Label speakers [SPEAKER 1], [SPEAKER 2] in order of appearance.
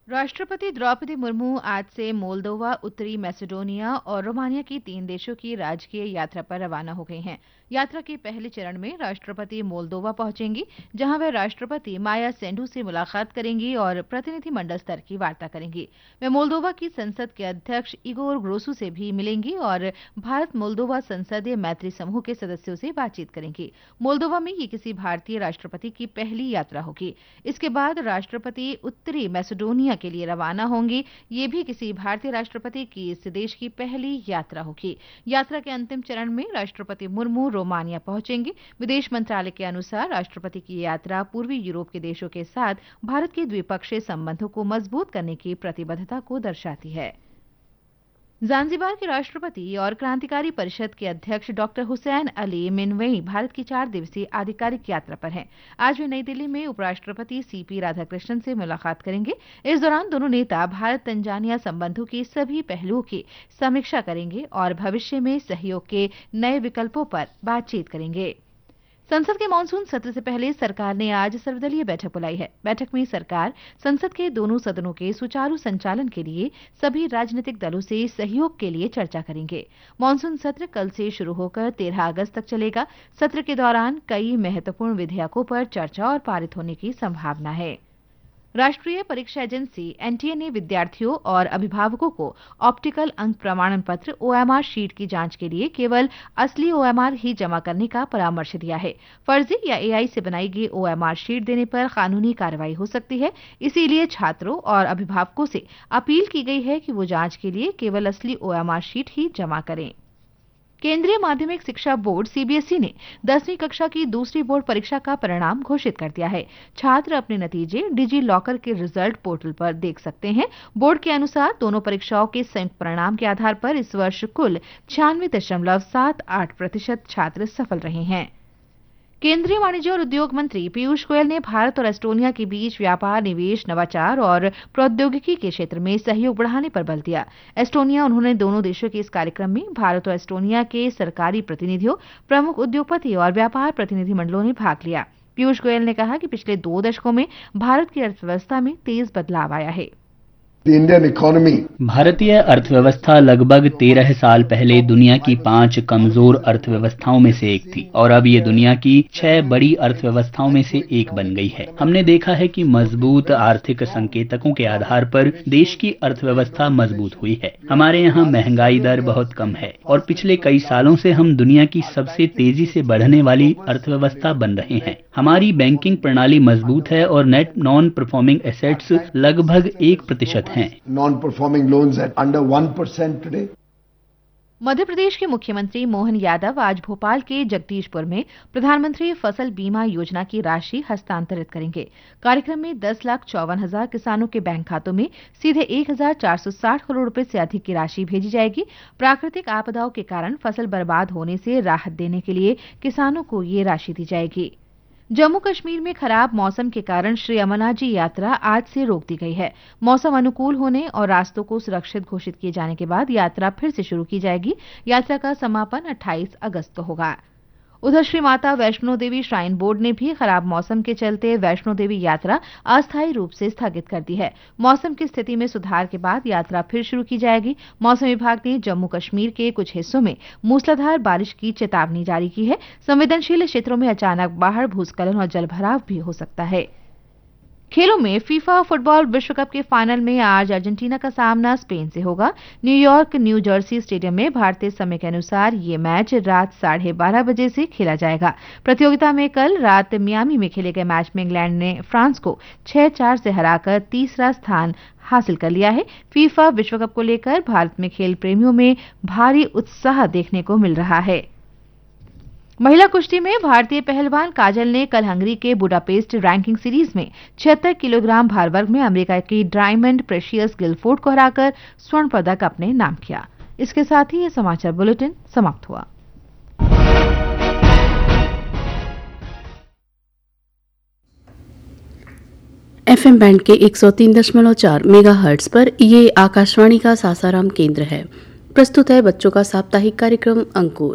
[SPEAKER 1] राष्ट्रपति द्रौपदी मुर्मू आज से मोल्दोवा, उत्तरी मैसेडोनिया और रोमानिया की 3 देशों की राजकीय यात्रा पर रवाना हो गई हैं। यात्रा के पहले चरण में राष्ट्रपति मोल्दोवा पहुंचेंगी, जहां वे राष्ट्रपति माया सेंडू से मुलाकात करेंगी और प्रतिनिधिमंडल स्तर की वार्ता करेंगी। वे मोल्दोवा की संसद के अध्यक्ष इगोर ग्रोसू से भी मिलेंगी और भारत मोल्दोवा संसदीय मैत्री समूह के सदस्यों से बातचीत करेंगी। मोल्दोवा में ये किसी भारतीय राष्ट्रपति की पहली यात्रा होगी। इसके बाद राष्ट्रपति उत्तरी मैसेडोनिया के लिए रवाना होंगी। ये भी किसी भारतीय राष्ट्रपति की इस देश की पहली यात्रा होगी। यात्रा के अंतिम चरण में राष्ट्रपति मुर्मू रोमानिया पहुंचेंगी। विदेश मंत्रालय के अनुसार राष्ट्रपति की यात्रा पूर्वी यूरोप के देशों के साथ भारत के द्विपक्षीय संबंधों को मजबूत करने की प्रतिबद्धता को दर्शाती है। ज़ांज़ीबार के राष्ट्रपति और क्रांतिकारी परिषद के अध्यक्ष डॉक्टर हुसैन अली मिनवेई भारत की 4 दिवसीय आधिकारिक यात्रा पर हैं। आज वे नई दिल्ली में उपराष्ट्रपति सीपी राधाकृष्णन से मुलाकात करेंगे। इस दौरान दोनों नेता भारत तंजानिया संबंधों के सभी पहलुओं की समीक्षा करेंगे और भविष्य में सहयोग के नए विकल्पों पर बातचीत करेंगे। संसद के मानसून सत्र से पहले सरकार ने आज सर्वदलीय बैठक बुलाई है। बैठक में सरकार संसद के दोनों सदनों के सुचारू संचालन के लिए सभी राजनीतिक दलों से सहयोग के लिए चर्चा करेंगे। मानसून सत्र कल से शुरू होकर 13 अगस्त तक चलेगा। सत्र के दौरान कई महत्वपूर्ण विधेयकों पर चर्चा और पारित होने की संभावना है। राष्ट्रीय परीक्षा एजेंसी एनटीए ने विद्यार्थियों और अभिभावकों को ऑप्टिकल अंक प्रमाणन पत्र ओएमआर शीट की जांच के लिए केवल असली ओएमआर ही जमा करने का परामर्श दिया है। फर्जी या एआई से बनाई गई ओएमआर शीट देने पर कानूनी कार्रवाई हो सकती है। इसीलिए छात्रों और अभिभावकों से अपील की गई है कि वो जांच के लिए केवल असली ओएमआर शीट ही जमा करें। केंद्रीय माध्यमिक शिक्षा बोर्ड सीबीएसई ने 10वीं कक्षा की दूसरी बोर्ड परीक्षा का परिणाम घोषित कर दिया है। छात्र अपने नतीजे डिजी लॉकर के रिजल्ट पोर्टल पर देख सकते हैं। बोर्ड के अनुसार दोनों परीक्षाओं के संयुक्त परिणाम के आधार पर इस वर्ष कुल 96.78% छात्र सफल रहे हैं। केंद्रीय वाणिज्य और उद्योग मंत्री पीयूष गोयल ने भारत और एस्टोनिया के बीच व्यापार, निवेश, नवाचार और प्रौद्योगिकी के क्षेत्र में सहयोग बढ़ाने पर बल दिया। एस्टोनिया उन्होंने दोनों देशों के इस कार्यक्रम में भारत और एस्टोनिया के सरकारी प्रतिनिधियों, प्रमुख उद्योगपति और व्यापार प्रतिनिधिमंडलों ने भाग लिया। पीयूष गोयल ने कहा कि पिछले 2 दशकों में भारत की अर्थव्यवस्था में तेज बदलाव आया है।
[SPEAKER 2] भारतीय अर्थव्यवस्था लगभग 13 साल पहले दुनिया की 5 कमजोर अर्थव्यवस्थाओं में से एक थी और अब ये दुनिया की 6 बड़ी अर्थव्यवस्थाओं में से एक बन गई है। हमने देखा है कि मजबूत आर्थिक संकेतकों के आधार पर देश की अर्थव्यवस्था मजबूत हुई है। हमारे यहाँ महंगाई दर बहुत कम है और पिछले कई सालों से हम दुनिया की सबसे तेजी से बढ़ने वाली अर्थव्यवस्था बन रहे हैं। हमारी बैंकिंग प्रणाली मजबूत है और नेट नॉन परफॉर्मिंग एसेट्स लगभग 1% हैं।
[SPEAKER 3] Non-performing loans at under 1% today.
[SPEAKER 1] Madhya Pradesh के मुख्यमंत्री मोहन यादव आज भोपाल के जगदीशपुर में प्रधानमंत्री फसल बीमा योजना की राशि हस्तांतरित करेंगे। कार्यक्रम में 10,54,000 किसानों के बैंक खातों में सीधे 1,460 करोड़ रुपए से अधिक की राशि भेजी जाएगी। प्राकृतिक आपदाओं के कारण फसल बर्बाद होने से राहत देने के लिए किसानों को ये राशि दी जाएगी। जम्मू कश्मीर में खराब मौसम के कारण श्री अमरनाथ जी यात्रा आज से रोक दी गई है। मौसम अनुकूल होने और रास्तों को सुरक्षित घोषित किए जाने के बाद यात्रा फिर से शुरू की जाएगी। यात्रा का समापन 28 अगस्त को होगा। उधर श्री माता वैष्णो देवी श्राइन बोर्ड ने भी खराब मौसम के चलते वैष्णो देवी यात्रा अस्थायी रूप से स्थगित कर दी है। मौसम की स्थिति में सुधार के बाद यात्रा फिर शुरू की जाएगी। मौसम विभाग ने जम्मू कश्मीर के कुछ हिस्सों में मूसलाधार बारिश की चेतावनी जारी की है। संवेदनशील क्षेत्रों में अचानक बाढ़, भूस्खलन और जलभराव भी हो सकता है। खेलों में फीफा फुटबॉल विश्व कप के फाइनल में आज अर्जेंटीना का सामना स्पेन से होगा। न्यूयॉर्क न्यू जर्सी स्टेडियम में भारतीय समय के अनुसार ये मैच रात 12:30 बजे से खेला जाएगा। प्रतियोगिता में कल रात मियामी में खेले गए मैच में इंग्लैंड ने फ्रांस को 6-4 से हराकर तीसरा स्थान हासिल कर लिया है। फीफा विश्व कप को लेकर भारत में खेल प्रेमियों में भारी उत्साह देखने को मिल रहा है। महिला कुश्ती में भारतीय पहलवान काजल ने कल हंगरी के बुडापेस्ट रैंकिंग सीरीज में 76 किलोग्राम भार वर्ग में अमेरिका की डायमंड प्रेशियस गिलफोर्ड को हराकर स्वर्ण पदक अपने नाम किया। इसके साथ ही यह समाचार बुलेटिन समाप्त हुआ।
[SPEAKER 4] एफएम बैंड के 103.4 मेगाहर्ट्ज पर ये आकाशवाणी का सासाराम केंद्र है। प्रस्तुत है बच्चों का साप्ताहिक कार्यक्रम अंकुर।